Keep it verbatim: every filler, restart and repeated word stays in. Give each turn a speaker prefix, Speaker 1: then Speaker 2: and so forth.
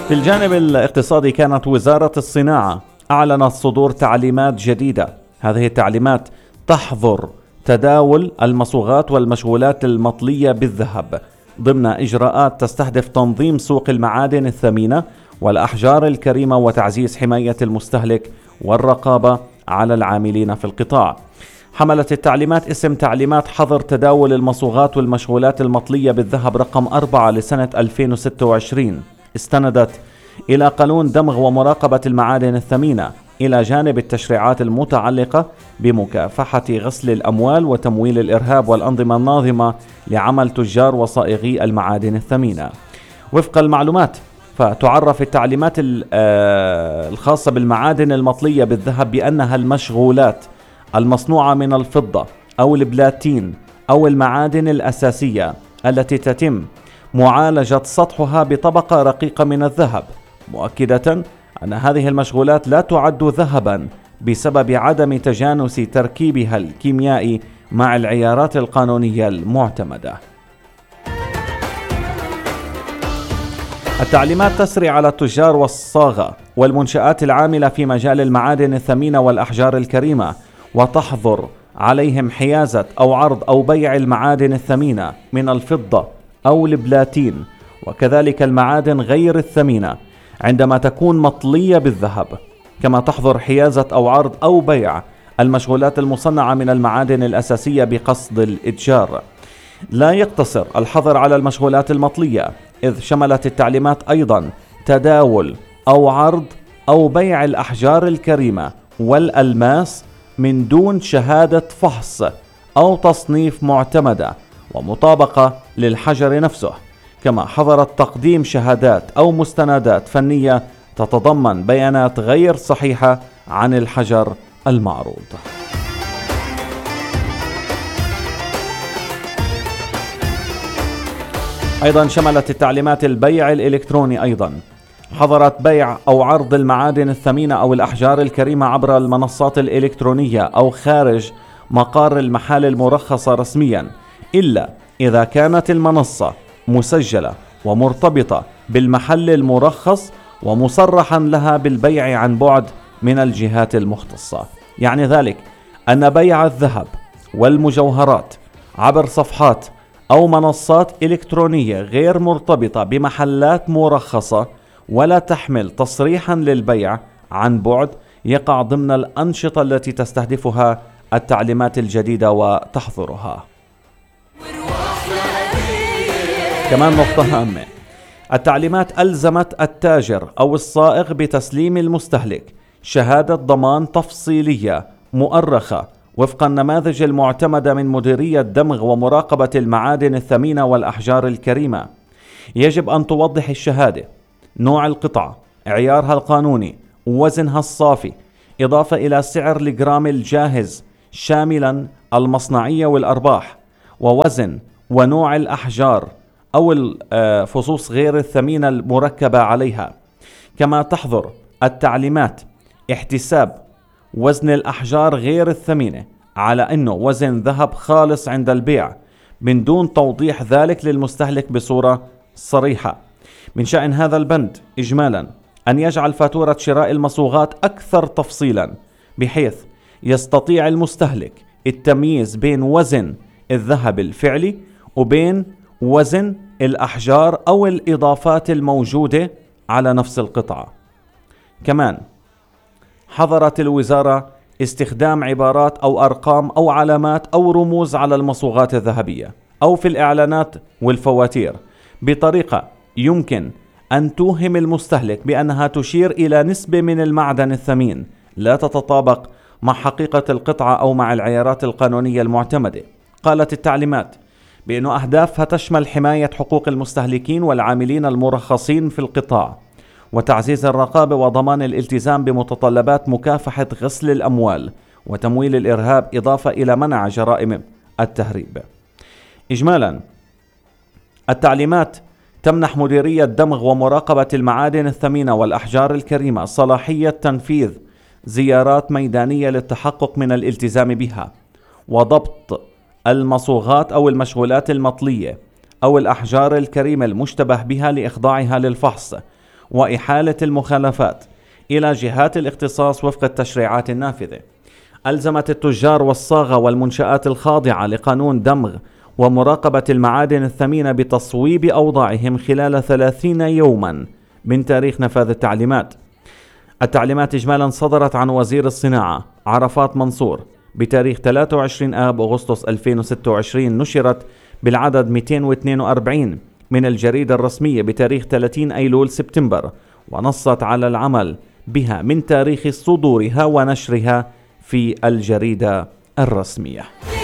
Speaker 1: في الجانب الاقتصادي كانت وزارة الصناعة أعلنت صدور تعليمات جديدة. هذه التعليمات تحظر تداول المصوغات والمشغولات المطلية بالذهب ضمن إجراءات تستهدف تنظيم سوق المعادن الثمينة والأحجار الكريمة وتعزيز حماية المستهلك والرقابة على العاملين في القطاع. حملت التعليمات اسم تعليمات حظر تداول المصوغات والمشغولات المطلية بالذهب رقم أربعة لسنة ألفين وستة وعشرين. استندت إلى قانون دمغ ومراقبة المعادن الثمينة إلى جانب التشريعات المتعلقة بمكافحة غسل الأموال وتمويل الإرهاب والأنظمة الناظمة لعمل تجار وصائغي المعادن الثمينة. وفق المعلومات فتعرف التعليمات الخاصة بالمعادن المطلية بالذهب بأنها المشغولات المصنوعة من الفضة أو البلاتين أو المعادن الأساسية التي تتم معالجة سطحها بطبقة رقيقة من الذهب، مؤكدة أن هذه المشغولات لا تعد ذهبا بسبب عدم تجانس تركيبها الكيميائي مع العيارات القانونية المعتمدة. التعليمات تسري على التجار والصاغة والمنشآت العاملة في مجال المعادن الثمينة والأحجار الكريمة، وتحظر عليهم حيازة أو عرض أو بيع المعادن الثمينة من الفضة أو البلاتين وكذلك المعادن غير الثمينة عندما تكون مطلية بالذهب، كما تحظر حيازة أو عرض أو بيع المشغولات المصنعة من المعادن الأساسية بقصد الإتجار. لا يقتصر الحظر على المشغولات المطلية، إذ شملت التعليمات أيضا تداول أو عرض أو بيع الأحجار الكريمة والألماس من دون شهادة فحص أو تصنيف معتمدة ومطابقة للحجر نفسه، كما حظرت تقديم شهادات أو مستندات فنية تتضمن بيانات غير صحيحة عن الحجر المعروض. أيضا شملت التعليمات البيع الإلكتروني، أيضا حظرت بيع أو عرض المعادن الثمينة أو الأحجار الكريمة عبر المنصات الإلكترونية أو خارج مقار المحال المرخصة رسميا، إلا إذا كانت المنصة مسجلة ومرتبطة بالمحل المرخص ومصرحا لها بالبيع عن بعد من الجهات المختصة. يعني ذلك أن بيع الذهب والمجوهرات عبر صفحات أو منصات إلكترونية غير مرتبطة بمحلات مرخصة ولا تحمل تصريحا للبيع عن بعد يقع ضمن الأنشطة التي تستهدفها التعليمات الجديدة وتحظرها. كمان نقطة هامة، التعليمات ألزمت التاجر أو الصائغ بتسليم المستهلك شهادة ضمان تفصيلية مؤرخة وفق النماذج المعتمدة من مديرية دمغ ومراقبة المعادن الثمينة والأحجار الكريمة. يجب أن توضح الشهادة نوع القطعة، عيارها القانوني، وزنها الصافي، إضافة إلى سعر الجرام الجاهز شاملا المصنعية والأرباح، ووزن ونوع الأحجار أو الفصوص غير الثمينة المركبة عليها. كما تحظر التعليمات احتساب وزن الأحجار غير الثمينة على أنه وزن ذهب خالص عند البيع من دون توضيح ذلك للمستهلك بصورة صريحة. من شأن هذا البند إجمالا أن يجعل فاتورة شراء المصوغات أكثر تفصيلا، بحيث يستطيع المستهلك التمييز بين وزن الذهب الفعلي وبين وزن الأحجار أو الإضافات الموجودة على نفس القطعة. كمان حظرت الوزارة استخدام عبارات أو أرقام أو علامات أو رموز على المصوغات الذهبية أو في الإعلانات والفواتير بطريقة يمكن أن توهم المستهلك بأنها تشير إلى نسبة من المعدن الثمين لا تتطابق مع حقيقة القطعة أو مع العيارات القانونية المعتمدة. قالت التعليمات بأن أهدافها تشمل حماية حقوق المستهلكين والعاملين المرخصين في القطاع، وتعزيز الرقابة وضمان الالتزام بمتطلبات مكافحة غسل الأموال وتمويل الإرهاب، إضافة إلى منع جرائم التهريب. إجمالا التعليمات تمنح مديرية دمغ ومراقبة المعادن الثمينة والأحجار الكريمة صلاحية تنفيذ زيارات ميدانية للتحقق من الالتزام بها وضبط المصوغات أو المشغولات المطلية أو الأحجار الكريمة المشتبه بها لإخضاعها للفحص وإحالة المخالفات إلى جهات الاختصاص وفق التشريعات النافذة. ألزمت التجار والصاغة والمنشآت الخاضعة لقانون دمغ ومراقبة المعادن الثمينة بتصويب أوضاعهم خلال ثلاثين يوما من تاريخ نفاذ التعليمات. التعليمات إجمالا صدرت عن وزير الصناعة عرفات منصور بتاريخ ثلاثة وعشرين آب أغسطس ألفين وستة وعشرين، نشرت بالعدد مئتين واثنين وأربعين من الجريدة الرسمية بتاريخ ثلاثين أيلول سبتمبر، ونصت على العمل بها من تاريخ صدورها ونشرها في الجريدة الرسمية.